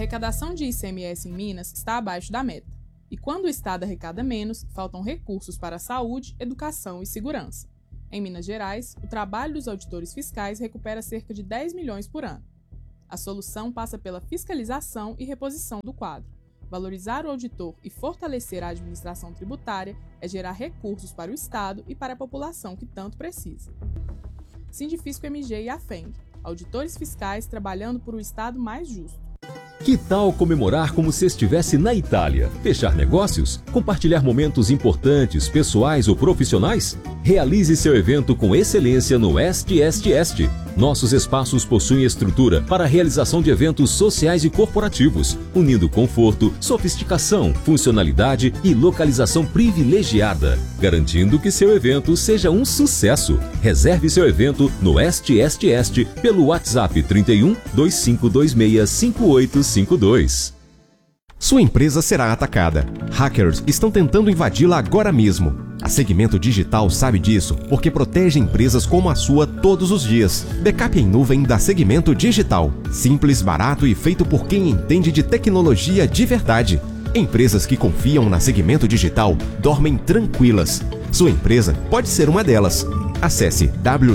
arrecadação de ICMS em Minas está abaixo da meta. E quando o Estado arrecada menos, faltam recursos para a saúde, educação e segurança. Em Minas Gerais, o trabalho dos auditores fiscais recupera cerca de 10 milhões por ano. A solução passa pela fiscalização e reposição do quadro. Valorizar o auditor e fortalecer a administração tributária é gerar recursos para o Estado e para a população que tanto precisa. Sindifisco MG e AFENG, auditores fiscais trabalhando por um Estado mais justo. Que tal comemorar como se estivesse na Itália? Fechar negócios? Compartilhar momentos importantes, pessoais ou profissionais? Realize seu evento com excelência no Est. Nossos espaços possuem estrutura para a realização de eventos sociais e corporativos, unindo conforto, sofisticação, funcionalidade e localização privilegiada, garantindo que seu evento seja um sucesso. Reserve seu evento no Est pelo WhatsApp 31 2526 5852. Sua empresa será atacada. Hackers estão tentando invadi-la agora mesmo. A Segmento Digital sabe disso porque protege empresas como a sua todos os dias. Backup em nuvem da Segmento Digital. Simples, barato e feito por quem entende de tecnologia de verdade. Empresas que confiam na Segmento Digital dormem tranquilas. Sua empresa pode ser uma delas. Acesse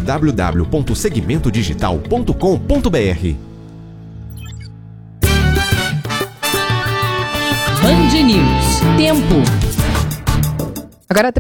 www.segmentodigital.com.br. Band News. Tempo. Agora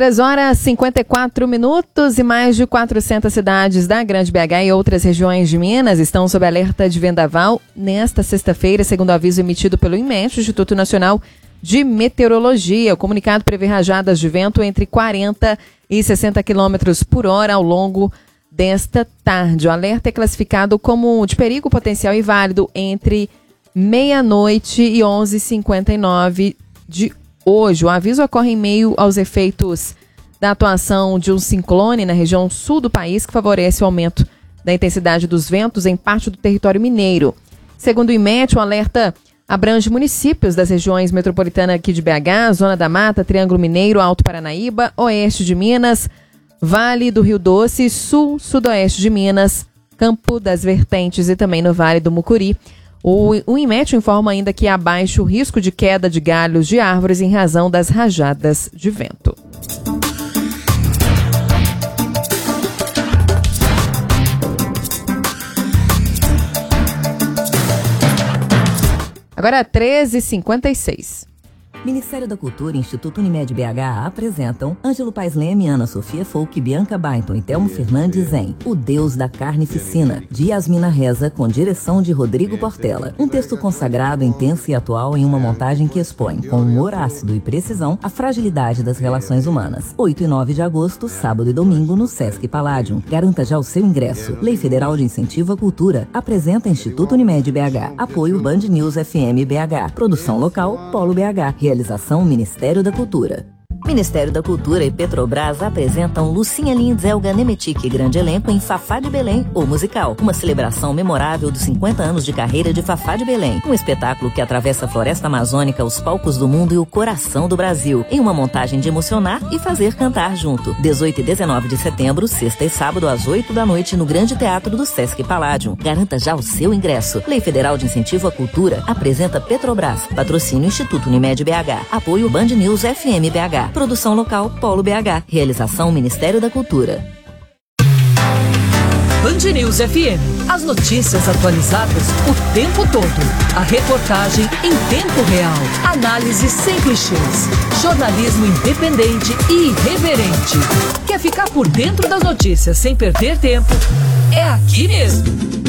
3h54 e mais de 400 cidades da Grande BH e outras regiões de Minas estão sob alerta de vendaval nesta sexta-feira, segundo o aviso emitido pelo INMET, Instituto Nacional de Meteorologia. O comunicado prevê rajadas de vento entre 40 e 60 km por hora ao longo desta tarde. O alerta é classificado como de perigo potencial e válido entre meia-noite e 11h59 de hoje. O aviso ocorre em meio aos efeitos da atuação de um ciclone na região sul do país, que favorece o aumento da intensidade dos ventos em parte do território mineiro. Segundo o INMET, o alerta abrange municípios das regiões metropolitanas aqui de BH, Zona da Mata, Triângulo Mineiro, Alto Paranaíba, Oeste de Minas, Vale do Rio Doce, Sul, Sudoeste de Minas, Campo das Vertentes e também no Vale do Mucuri. O INMET informa ainda que há baixo risco de queda de galhos de árvores em razão das rajadas de vento. Agora 13h56. Ministério da Cultura e Instituto Unimed BH apresentam Ângelo Paes Leme, Ana Sofia Folk, Bianca Bainton e Telmo Fernandes em O Deus da Carnificina, de Yasmina Reza, com direção de Rodrigo Portela. Um texto consagrado, intenso e atual em uma montagem que expõe, com humor ácido e precisão, a fragilidade das relações humanas. 8 e 9 de agosto, sábado e domingo, no Sesc Palladium. Garanta já o seu ingresso. Lei Federal de Incentivo à Cultura. Apresenta Instituto Unimed BH. Apoio Band News FM BH. Produção local, Polo BH. Realização Ministério da Cultura. Ministério da Cultura e Petrobras apresentam Lucinha Lins, Elga Nemetic e grande elenco em Fafá de Belém, o musical. Uma celebração memorável dos 50 anos de carreira de Fafá de Belém. Um espetáculo que atravessa a floresta amazônica, os palcos do mundo e o coração do Brasil. Em uma montagem de emocionar e fazer cantar junto. 18 e 19 de setembro, sexta e sábado, às 8 da noite, no Grande Teatro do Sesc Palladium. Garanta já o seu ingresso. Lei Federal de Incentivo à Cultura apresenta Petrobras. Patrocínio Instituto Unimed BH. Apoio Band News FM BH. Produção local, Polo BH. Realização Ministério da Cultura. Band News FM. As notícias atualizadas o tempo todo. A reportagem em tempo real. Análise sem clichês. Jornalismo independente e irreverente. Quer ficar por dentro das notícias sem perder tempo? É aqui mesmo.